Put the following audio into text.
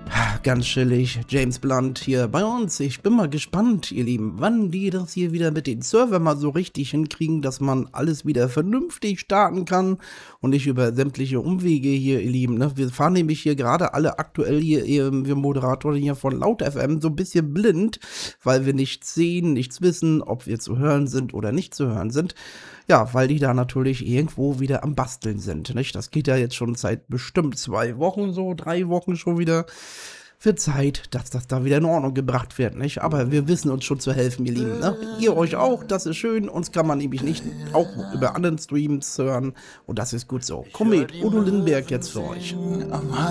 Ganz chillig, James Blunt hier bei uns. Ich bin mal gespannt, ihr Lieben, wann die das hier wieder mit den Servern mal so richtig hinkriegen, dass man alles wieder vernünftig starten kann und nicht über sämtliche Umwege hier, ihr Lieben. Ne? Wir fahren nämlich hier gerade alle aktuell hier, wir Moderatoren hier von Laut FM, so ein bisschen blind, weil wir nichts sehen, nichts wissen, ob wir zu hören sind oder nicht zu hören sind. Ja, weil die da natürlich irgendwo wieder am Basteln sind, nicht? Das geht ja jetzt schon seit bestimmt 2 Wochen so, 3 Wochen schon wieder. Wird Zeit, dass das da wieder in Ordnung gebracht wird, nicht? Aber wir wissen uns schon zu helfen, ihr Lieben, ne? Ihr euch auch, das ist schön. Uns kann man nämlich nicht auch über anderen Streams hören. Und das ist gut so. Komet, Udo Lindenberg jetzt für euch.